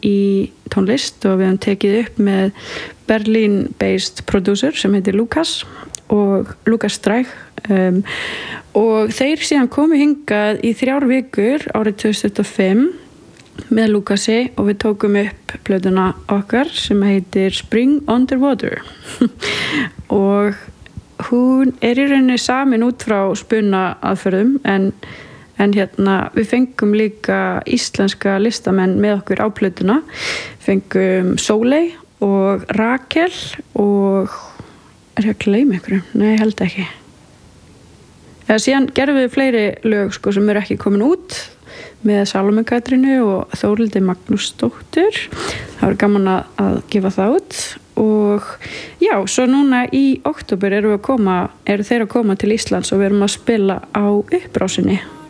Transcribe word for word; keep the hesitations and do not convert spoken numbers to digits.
í tónlist og við höfum tekið upp með Berlin-based producer sem heitir Lukas og Lukas Streich um, og þeir síðan komu hingað í þrjár vikur árið tvö þúsund tuttugu og fimm með Lukasi og við tókum upp plötuna okkar sem heitir Spring Underwater og hún er í rauninni samin út frá spunna aðferðum en, en hérna við fengum líka íslenska listamenn með okkur á plötuna, fengum Sóley og Rakel og er ég að gleyma einhverjum? Nei, ég held ekki. Eða síðan gerðum við fleiri lög sko, sem eru ekki komin út með Salome Katrínu og Þórhildi Magnúsdóttur. Það var gaman að, að gefa það út og já, svo núna í október eru, við að koma, eru þeir að koma til Íslands og við erum að spila á upprásinni.